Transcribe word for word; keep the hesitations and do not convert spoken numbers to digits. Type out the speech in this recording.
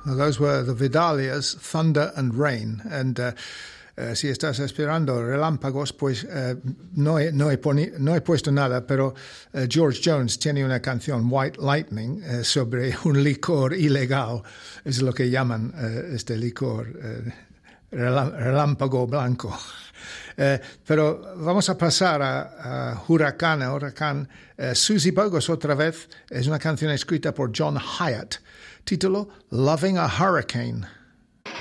Those were the Vidalias, Thunder and Rain. And uh, uh, si estás esperando relámpagos, pues uh, no, he, no, he poni, no he puesto nada, pero uh, George Jones tiene una canción, White Lightning, uh, sobre un licor ilegal. Es lo que llaman uh, este licor, uh, relámpago blanco. Uh, pero vamos a pasar a, a Huracán. Huracán. Uh, Susie Bogus otra vez es una canción escrita por John Hyatt. Título, Loving a Hurricane.